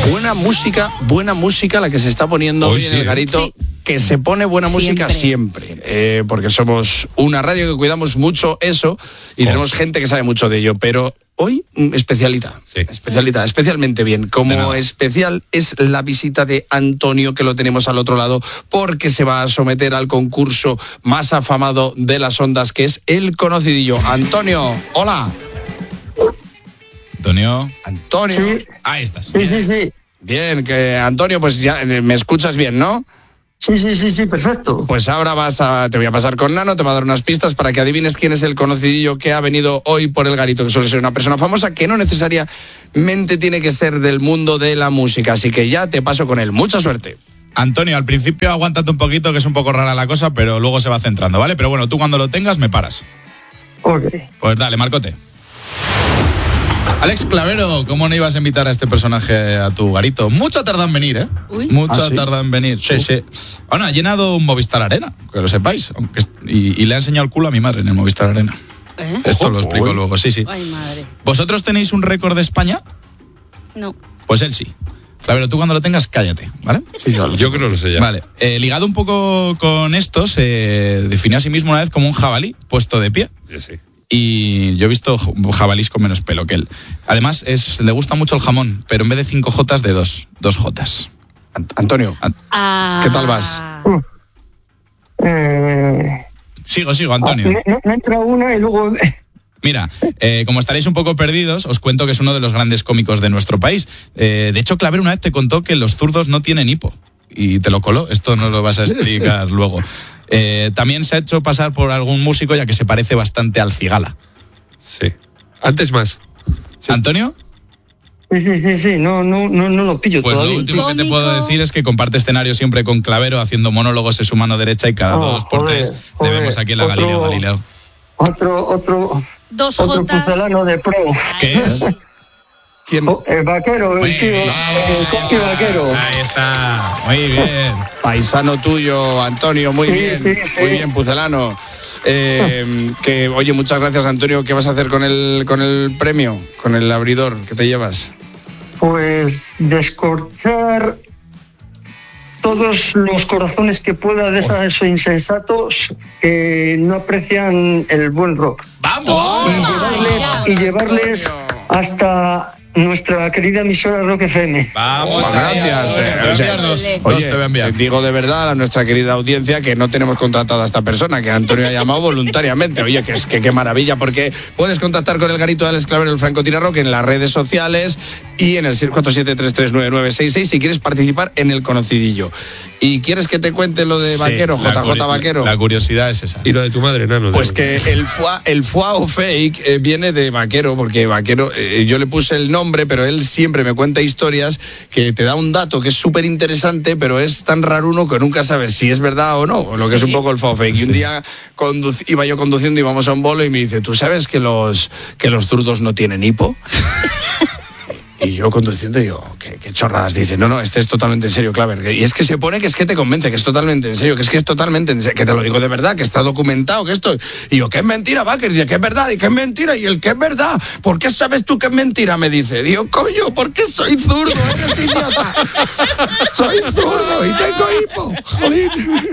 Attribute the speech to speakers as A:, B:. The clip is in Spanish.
A: Buena música la que se está poniendo hoy en el Garito. Sí. Que se pone buena música siempre, porque somos una radio que cuidamos mucho eso y tenemos gente que sabe mucho de ello, pero hoy especialmente bien. Como especial es la visita de Antonio, que lo tenemos al otro lado, porque se va a someter al concurso más afamado de las ondas, que es El Conocidillo. Antonio, hola.
B: Antonio.
C: Sí.
B: Ahí estás.
C: Sí.
A: Bien, que Antonio, pues ya me escuchas bien, ¿no?
C: Sí, perfecto.
A: Pues ahora te voy a pasar con Nano, te va a dar unas pistas para que adivines quién es el conocidillo que ha venido hoy por el Garito, que suele ser una persona famosa que no necesariamente tiene que ser del mundo de la música, así que ya te paso con él. Mucha suerte.
B: Antonio, al principio aguántate un poquito, que es un poco rara la cosa, pero luego se va centrando, ¿vale? Pero bueno, tú cuando lo tengas me paras.
C: Ok.
B: Pues dale, Marcote. Alex Clavero, ¿cómo no ibas a invitar a este personaje a tu Garito? Mucho tarda en venir, ¿eh? Mucho tarda en venir. Sí. Bueno, ha llenado un Movistar Arena, que lo sepáis. Y le ha enseñado el culo a mi madre en el Movistar Arena. Esto lo explico luego, sí.
D: Ay, madre.
B: ¿Vosotros tenéis un récord de España?
D: No.
B: Pues él sí. Clavero, tú cuando lo tengas, cállate, ¿vale?
E: Sí, yo creo que lo sé ya.
B: Vale, ligado un poco con esto, se definió a sí mismo una vez como un jabalí puesto de pie.
E: Sí.
B: Y yo he visto jabalís con menos pelo que él. Además, le gusta mucho el jamón, pero en vez de 5 Jotas, de 2 Jotas.
A: Antonio, ¿qué tal vas?
B: Sigo, Antonio.
C: Me entra una y luego...
B: Mira, como estaréis un poco perdidos, os cuento que es uno de los grandes cómicos de nuestro país. De hecho, Clavero una vez te contó que los zurdos no tienen hipo. Y te lo coló. Esto no lo vas a explicar luego. También se ha hecho pasar por algún músico, ya que se parece bastante al Cigala.
E: Sí. Antes más.
B: Sí. ¿Antonio?
C: Sí, no lo pillo
B: pues
C: todavía.
B: Lo último que te puedo decir es que comparte escenario siempre con Clavero, haciendo monólogos en su mano derecha, y cada 2 por 3 le vemos aquí en la Galileo.
C: Otro pucelano de pro.
B: ¿Qué es?
A: ¿Quién?
C: El vaquero, el tío, el Coqui Vaquero.
B: Ahí está, muy bien.
A: Paisano tuyo, Antonio, muy bien.
C: Sí.
A: Muy bien, pucelano. Oye, muchas gracias, Antonio. ¿Qué vas a hacer con el premio? Con el abridor que te llevas.
C: Pues descorchar todos los corazones que pueda de esos insensatos que no aprecian el buen rock.
B: ¡Vamos!
C: Y llevarles hasta nuestra querida emisora Rock FM.
B: Vamos,
A: gracias. Oye, te voy a enviar. Digo de verdad a nuestra querida audiencia que no tenemos contratada a esta persona, que Antonio ha llamado voluntariamente. Oye, que qué maravilla, porque puedes contactar con el Garito de Alex Clavero, el francotirador, en las redes sociales y en el 647-339966 si quieres participar en el conocidillo. ¿Y quieres que te cuente lo de Vaquero, JJ Vaquero?
B: La curiosidad es esa.
E: Y lo de tu madre, Nano.
A: Pues que el foie o fake viene de Vaquero, porque Vaquero, yo le puse el nombre, pero él siempre me cuenta historias que te da un dato que es súper interesante, pero es tan raruno que nunca sabes si es verdad o no, lo que es un poco el foie o fake. Y un día iba yo conduciendo, íbamos a un bolo y me dice, ¿tú sabes que los zurdos no tienen hipo? Y yo conduciendo digo, ¿qué chorradas? Dice, no, este es totalmente en serio, Claver. Y es que se pone que es que te convence, que es totalmente en serio, que es totalmente en serio, que te lo digo de verdad, que está documentado, que esto... Y yo, ¿qué es mentira, Vaquer? Dice, ¿qué es verdad? Y ¿qué es mentira? Y el ¿qué es verdad? ¿Por qué sabes tú que es mentira? Me dice. Digo, coño, ¿por qué soy zurdo? Eres idiota. Soy zurdo y tengo hipo. Jolín.